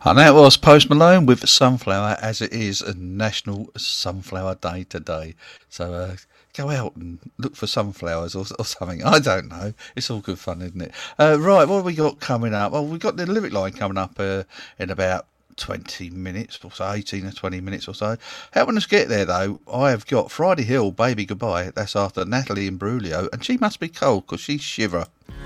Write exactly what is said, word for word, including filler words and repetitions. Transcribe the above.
And that was Post Malone with Sunflower, as it is a National Sunflower Day today. So uh, go out and look for sunflowers or, or something. I don't know. It's all good fun, isn't it? Uh, right, what have we got coming up? Well, we've got the lyric line coming up uh, in about twenty minutes or so, eighteen or twenty minutes or so. Helping us get there, though, I have got Friday Hill, Baby Goodbye. That's after Natalie Imbruglia, and she must be cold because she's Shiver.